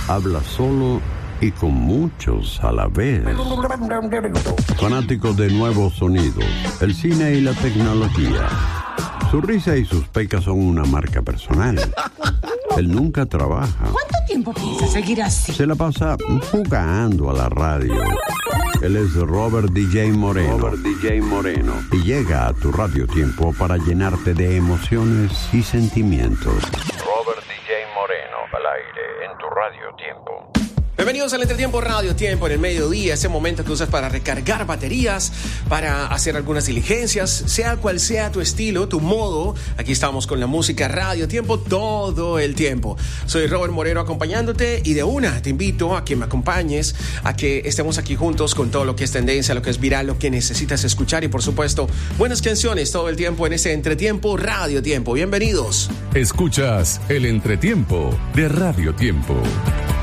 habla solo y con muchos a la vez. Fanático de nuevos sonidos, el cine y la tecnología. Su risa y sus pecas son una marca personal. Él nunca trabaja. ¿Cuánto tiempo piensa seguir así? Se la pasa jugando a la radio. Él es Robert DJ Moreno. Y llega a tu Radio Tiempo para llenarte de emociones y sentimientos. Robert DJ Moreno, al aire en tu Radio Tiempo. Bienvenidos al Entretiempo Radio Tiempo en el mediodía, ese momento que usas para recargar baterías, para hacer algunas diligencias, sea cual sea tu estilo, tu modo. Aquí estamos con la música Radio Tiempo todo el tiempo. Soy Robert Moreno acompañándote y de una te invito a que me acompañes, a que estemos aquí juntos con todo lo que es tendencia, lo que es viral, lo que necesitas escuchar y por supuesto buenas canciones todo el tiempo en ese Entretiempo Radio Tiempo. Bienvenidos. Escuchas el Entretiempo de Radio Tiempo.